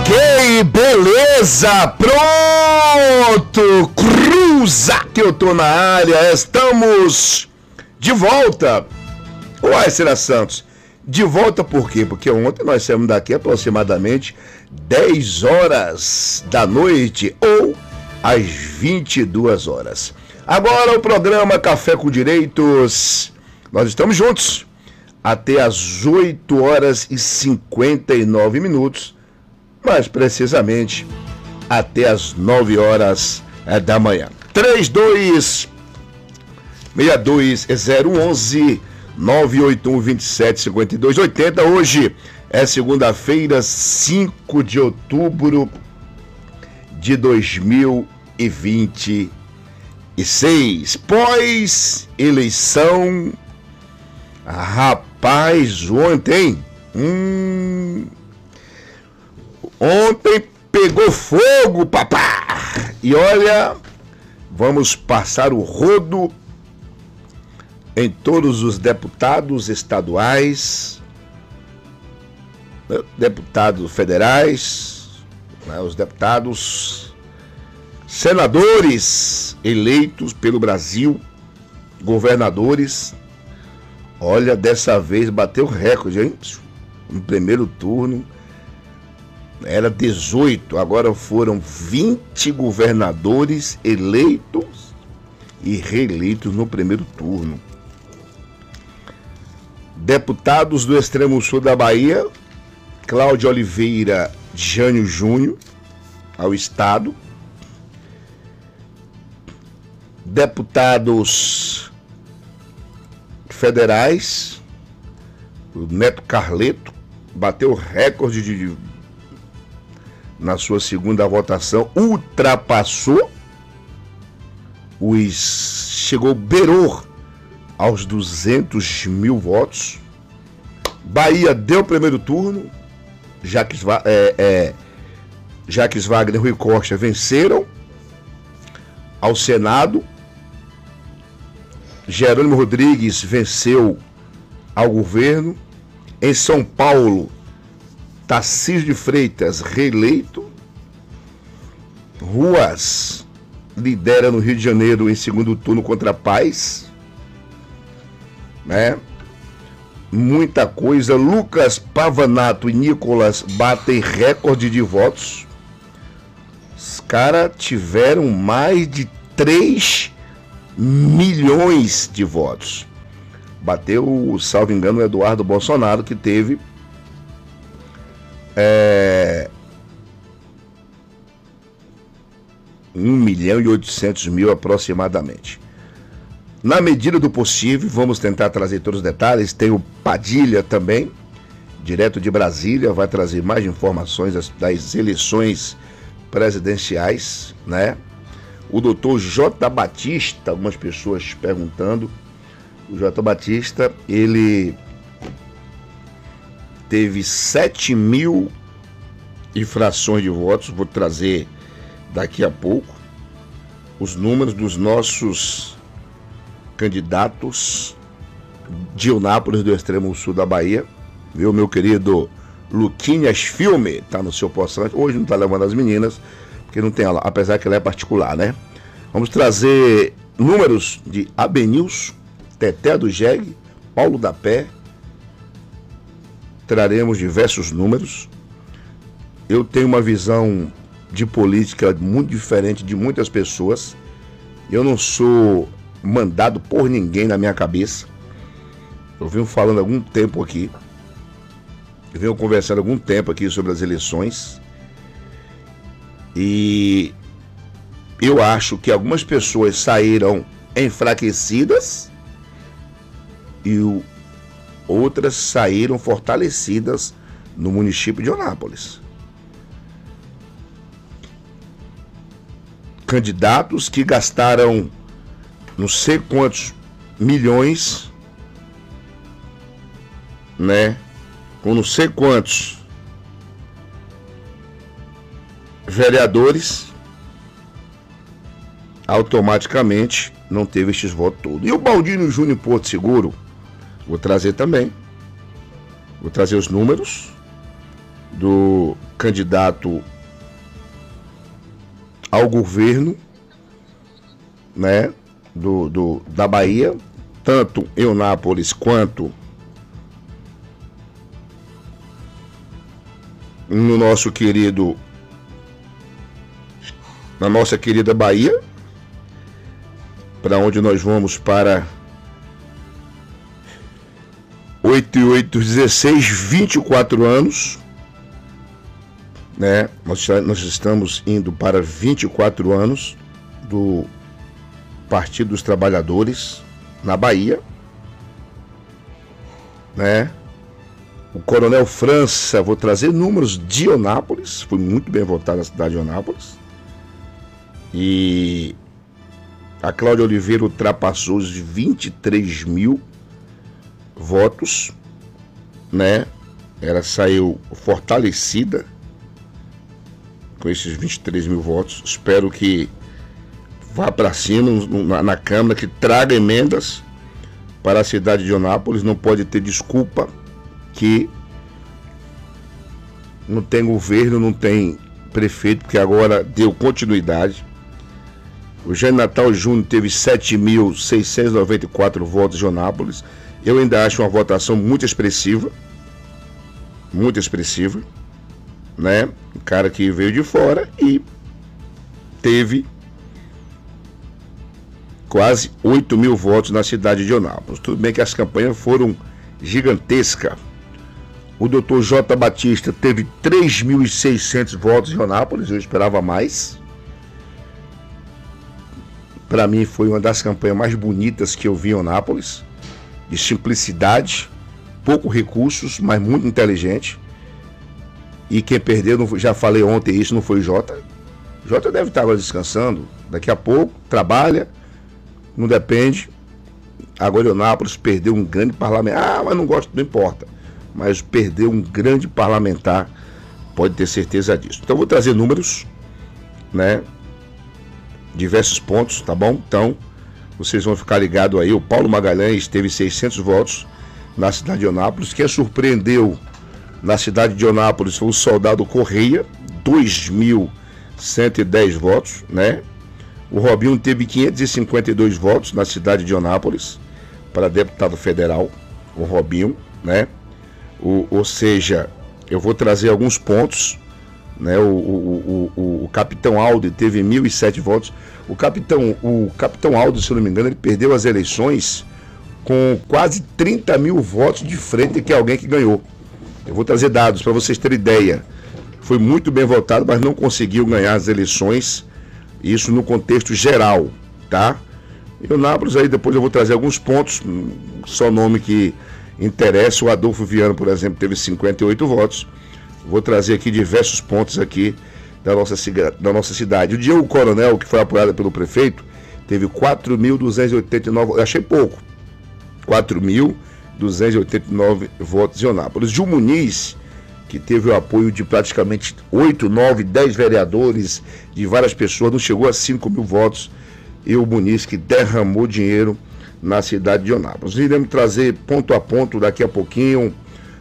Ok, beleza, pronto, cruza que eu tô na área, estamos de volta. Uai, Cira Santos, de volta por quê? Porque ontem nós saímos daqui aproximadamente 10 horas da noite ou às 22 horas. Agora o programa Café com Direitos, nós estamos juntos até às 8 horas e 59 minutos, mais precisamente até às 9 horas da manhã. 3262-011 981 27 52 80. Hoje é segunda-feira, 5 de outubro de 2026. Pós-eleição, rapaz, ontem pegou fogo, papá! E olha, vamos passar o rodo em todos os deputados estaduais, deputados federais, os deputados, senadores eleitos pelo Brasil, governadores. Olha, dessa vez bateu recorde, hein? No primeiro turno era 18, agora foram 20 governadores eleitos e reeleitos no primeiro turno. Deputados do extremo sul da Bahia, Cláudio Oliveira Jânio Júnior, ao Estado. Deputados federais, o Neto Carleto bateu recorde na sua segunda votação, ultrapassou, beirou aos 200 mil votos. Bahia deu o primeiro turno, Jacques Wagner e Rui Costa venceram. Ao Senado, Jerônimo Rodrigues venceu ao governo. Em São Paulo, Tarcísio de Freitas reeleito. Ruas lidera no Rio de Janeiro em segundo turno contra a Paz. Muita coisa. Lucas Pavanato e Nicolas batem recorde de votos. Os caras tiveram mais de 3 milhões de votos. Bateu, salvo engano, o Eduardo Bolsonaro, que teve 1.800.000 aproximadamente. Na medida do possível, vamos tentar trazer todos os detalhes. Tem o Padilha também, direto de Brasília, vai trazer mais informações das eleições presidenciais, né? O doutor J. Batista, algumas pessoas perguntando, o J. Batista, ele teve 7.000 infrações de votos. Vou trazer daqui a pouco os números dos nossos candidatos de Eunápolis, do extremo sul da Bahia, viu? Meu querido Luquinhas Filme tá no seu poçante. Hoje não tá levando as meninas, porque não tem aula, apesar que ela é particular, né? Vamos trazer números de Abenilson, Teté do Jeg, Paulo da Pé. Traremos diversos números. Eu tenho uma visão de política muito diferente de muitas pessoas. Eu não sou mandado por ninguém na minha cabeça. Eu venho falando há algum tempo aqui. Eu venho conversando há algum tempo aqui sobre as eleições. E eu acho que algumas pessoas saíram enfraquecidas e outras saíram fortalecidas no município de Eunápolis. Candidatos que gastaram não sei quantos milhões, né? Com não sei quantos vereadores, automaticamente não teve estes votos todos. E o Baldino Júnior Porto Seguro, vou trazer também. Vou trazer os números do candidato ao governo, né, da Bahia, tanto em Eunápolis quanto no na nossa querida Bahia, para onde nós vamos para 8 e 8, 16, 24 anos, né? Nós estamos indo para 24 anos do Partido dos Trabalhadores na Bahia, né? O Coronel França, vou trazer números de Eunápolis, foi muito bem votado na cidade de Eunápolis. E a Cláudia Oliveira ultrapassou os 23 mil votos, né? Ela saiu fortalecida com esses 23 mil votos. Espero que vá para cima na Câmara, que traga emendas para a cidade de Eunápolis. Não pode ter desculpa que não tem governo, não tem prefeito, porque agora deu continuidade. O Jair Natal Júnior teve 7.694 votos em Eunápolis. Eu ainda acho uma votação muito expressiva, né? Um cara que veio de fora e teve quase 8 mil votos na cidade de Eunápolis. Tudo bem que as campanhas foram gigantescas. O Dr. J. Batista teve 3.600 votos em Eunápolis, eu esperava mais. Para mim foi uma das campanhas mais bonitas que eu vi em Eunápolis, de simplicidade, pouco recursos, mas muito inteligente. E quem perdeu, já falei ontem isso, não foi o Jota. Jota deve estar agora descansando, daqui a pouco, trabalha, não depende. Agora Eunápolis perdeu um grande parlamentar, mas não gosto, não importa. Mas perdeu um grande parlamentar, pode ter certeza disso. Então vou trazer números, né? Diversos pontos, tá bom? Então, vocês vão ficar ligados aí. O Paulo Magalhães teve 600 votos na cidade de Eunápolis. Quem surpreendeu na cidade de Eunápolis foi o Soldado Correia, 2.110 votos, né? O Robinho teve 552 votos na cidade de Eunápolis para deputado federal, o Robinho, né? Ou seja, eu vou trazer alguns pontos, né? O Capitão Aldo teve 1.007 votos. O Capitão Aldo, se eu não me engano, ele perdeu as eleições com quase 30 mil votos de frente, que é alguém que ganhou. Eu vou trazer dados para vocês terem ideia. Foi muito bem votado, mas não conseguiu ganhar as eleições. Isso no contexto geral, tá? E o Eunápolis, aí depois eu vou trazer alguns pontos, só nome que interessa. O Adolfo Viana, por exemplo, teve 58 votos. Vou trazer aqui diversos pontos aqui da nossa cidade. O Diego Coronel, que foi apoiado pelo prefeito, teve 4.289, achei pouco, 4.289 votos em Eunápolis. Gil Muniz, que teve o apoio de praticamente 8, 9, 10 vereadores, de várias pessoas, não chegou a 5 mil votos. E o Muniz, que derramou dinheiro na cidade de Eunápolis. Iremos trazer ponto a ponto daqui a pouquinho,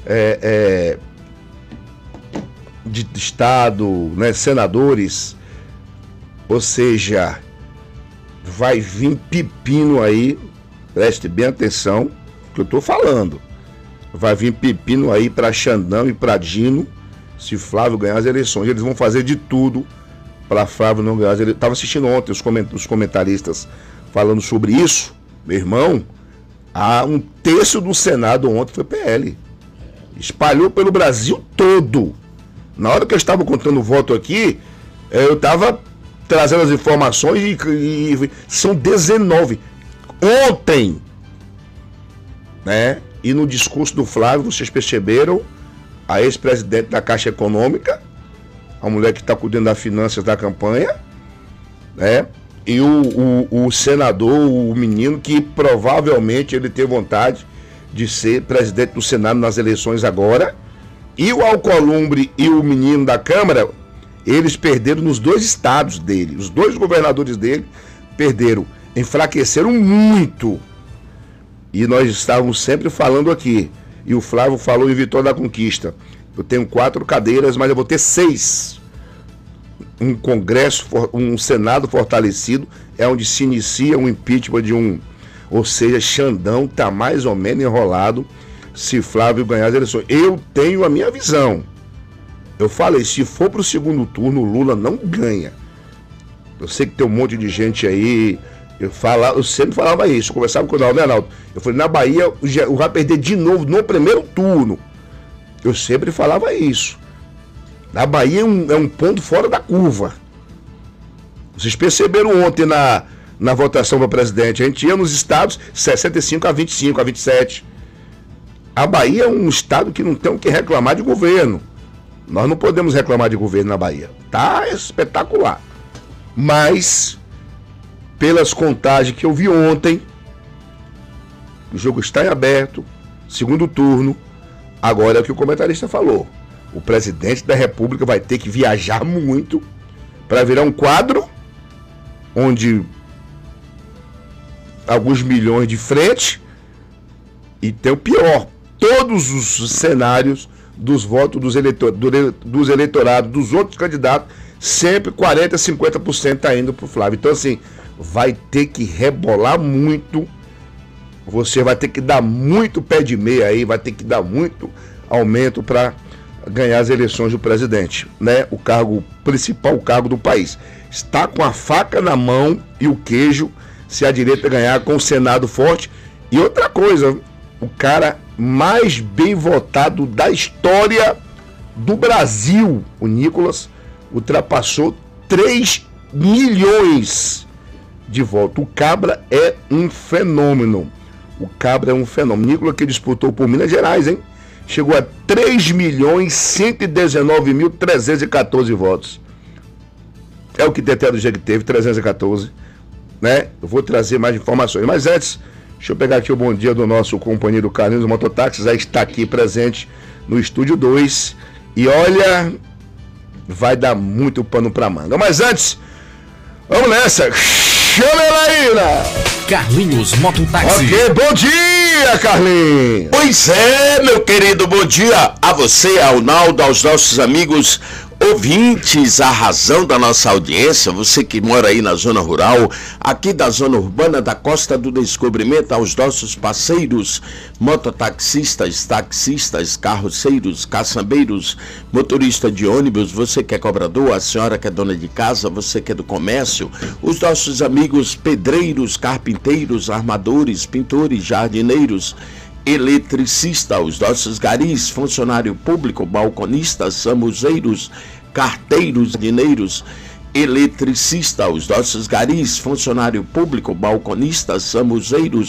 de estado, né, senadores, ou seja, vai vir pepino aí, preste bem atenção que eu tô falando, vai vir pepino aí para Xandão e para Dino, se Flávio ganhar as eleições. Eles vão fazer de tudo para Flávio não ganhar as eleições. Estava assistindo ontem os comentaristas falando sobre isso, meu irmão. Um terço do Senado ontem foi PL, espalhou pelo Brasil todo. Na hora que eu estava contando o voto aqui, eu estava trazendo as informações e são 19. Ontem, né? E no discurso do Flávio, vocês perceberam, a ex-presidente da Caixa Econômica, a mulher que está cuidando das finanças da campanha, né? E o senador, o menino, que provavelmente ele tem vontade de ser presidente do Senado nas eleições agora. E o Alcolumbre e o menino da Câmara, eles perderam nos dois estados dele. Os dois governadores dele perderam, enfraqueceram muito. E nós estávamos sempre falando aqui, e o Flávio falou em Vitória da Conquista, Eu tenho 4 cadeiras, mas eu vou ter 6. Um Congresso, um Senado fortalecido, é onde se inicia um impeachment de um... Ou seja, Xandão está mais ou menos enrolado se Flávio ganhar as eleições. Eu tenho a minha visão. Eu falei, se for para o segundo turno, o Lula não ganha. Eu sei que tem um monte de gente aí... Eu sempre falava isso, eu conversava com o Arnaldo. Eu falei, na Bahia, eu vai perder de novo no primeiro turno. Eu sempre falava isso. Na Bahia é um ponto fora da curva. Vocês perceberam ontem na votação para presidente, a gente ia nos estados 65-25, 27. A Bahia é um estado que não tem o que reclamar de governo. Nós não podemos reclamar de governo na Bahia. Tá espetacular. Mas, pelas contagens que eu vi ontem, o jogo está em aberto, segundo turno. Agora é o que o comentarista falou. O presidente da República vai ter que viajar muito para virar um quadro onde alguns milhões de frente, e tem o pior, todos os cenários dos votos dos eleitorados, dos outros candidatos, sempre 40%, 50% está indo para o Flávio. Então assim, vai ter que rebolar muito, você vai ter que dar muito pé de meia aí, vai ter que dar muito aumento para ganhar as eleições do presidente, né? O cargo principal, o cargo do país. Está com a faca na mão e o queijo se a direita ganhar com o Senado forte. E outra coisa, o cara mais bem votado da história do Brasil, o Nicolas, ultrapassou 3 milhões de votos. O Cabra é um fenômeno. O Cabra é um fenômeno. Nicolas, que disputou por Minas Gerais, hein? Chegou a 3.119.314 votos. É o que Teté do Jegue teve, 314. Né? Eu vou trazer mais informações. Mas antes, deixa eu pegar aqui o bom dia do nosso companheiro Carlinhos Mototáxis. Já está aqui presente no Estúdio 2. E olha, vai dar muito pano pra manga. Mas antes, vamos nessa. Chama ela aí, né? Carlinhos Mototáxi. Ok, bom dia, Carlinhos. Pois é, meu querido, bom dia a você, ao Naldo, aos nossos amigos ouvintes, a razão da nossa audiência, você que mora aí na zona rural, aqui da zona urbana, da Costa do Descobrimento, aos nossos parceiros, mototaxistas, taxistas, carroceiros, caçambeiros, motorista de ônibus, você que é cobrador, a senhora que é dona de casa, você que é do comércio, os nossos amigos pedreiros, carpinteiros, armadores, pintores, jardineiros, eletricista, os nossos garis, funcionário público, balconistas, samuzeiros, carteiros, dinheiros, eletricista, os nossos garis, funcionário público, balconistas, samuzeiros,